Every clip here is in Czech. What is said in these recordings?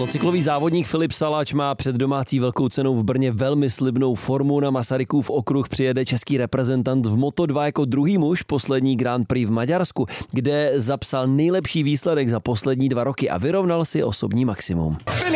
Motocyklový závodník Filip Salač má před domácí velkou cenou v Brně velmi slibnou formu. Na Masarykův okruh přijede český reprezentant v Moto2 jako druhý muž poslední Grand Prix v Maďarsku, kde zapsal nejlepší výsledek za poslední 2 roky a vyrovnal si osobní maximum.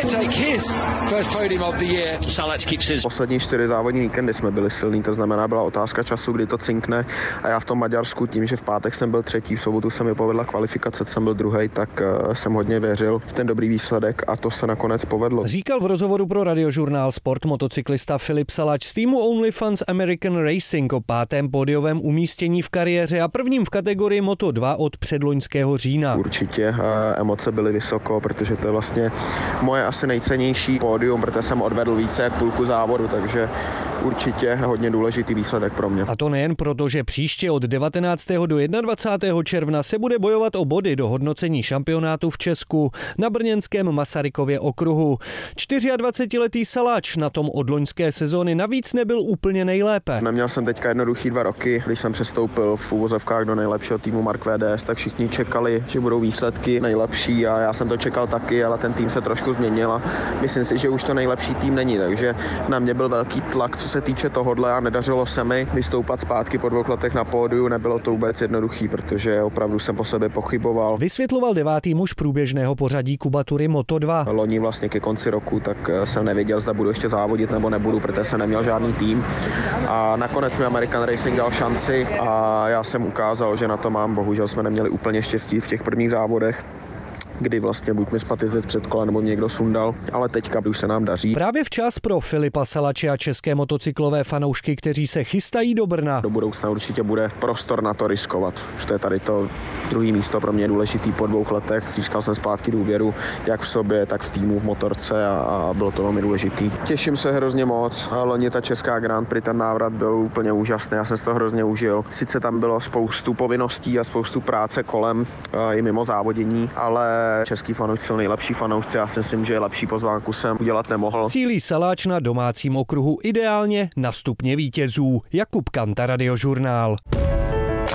Poslední 4 závodní víkendy jsme byli silní, to znamená, byla otázka času, kdy to cinkne, a já v tom Maďarsku tím, že v pátek jsem byl 3., v sobotu se mi povedla kvalifikace, jsem byl 2., tak jsem hodně věřil v ten dobrý výsledek a to se nakonec povedlo. Říkal v rozhovoru pro Radiožurnál Sport motocyklista Filip Salač z týmu OnlyFans American Racing o 5. pódiovém umístění v kariéře a prvním v kategorii Moto2 od předloňského října. Určitě emoce byly vysoko, protože to je vlastně moje asi nejcennější pódium, protože jsem odvedl více jak půlku závodu, takže určitě hodně důležitý výsledek pro mě. A to nejen proto, že příště od 19. do 21. června se bude bojovat o body do hodnocení šampionátu v Česku na brněnském Masarykově okruhu. 24letý Salač na tom od loňské sezóny navíc nebyl úplně nejlépe. Neměl jsem teďka jednoduchý 2 roky, když jsem přestoupil v úvozovkách do nejlepšího týmu Mark VDS, tak všichni čekali, že budou výsledky nejlepší a já jsem to čekal taky, ale ten tým se trošku změnil a myslím si, že už to nejlepší tým není, takže na mě byl velký tlak, co se týče tohodle a nedařilo se mi vystoupat zpátky po 2 letech na pódiu, nebylo to vůbec jednoduchý, protože opravdu jsem po sobě pochyboval. Vysvětloval 9. muž průběžného pořadí Kubatury Moto2. Loni vlastně ke konci roku, tak jsem nevěděl, zda budu ještě závodit nebo nebudu, protože jsem neměl žádný tým. A nakonec mi American Racing dal šanci a já jsem ukázal, že na to mám. Bohužel jsme neměli úplně štěstí v těch prvních závodech, kdy vlastně buď mi spadl z předkola, nebo mě někdo sundal, ale teďka už se nám daří. Právě včas pro Filipa Salače a české motocyklové fanoušky, kteří se chystají do Brna. Do budoucna určitě bude prostor na to riskovat. To je tady to druhé místo pro mě důležitý po 2 letech. Získal jsem zpátky důvěru jak v sobě, tak v týmu, v motorce a bylo to velmi důležitý. Těším se hrozně moc. Loni ta česká Grand Prix, ten návrat byl úplně úžasný. Já jsem si to hrozně užil. Sice tam bylo spoustu povinností a spoustu práce kolem i mimo závodění, ale český fanoušci jsou nejlepší fanoušci. Já si myslím, že lepší pozvánku jsem udělat nemohl. Cílí Salač na domácím okruhu ideálně na stupně vítězů. Jakub Kanta, Radiožurnál.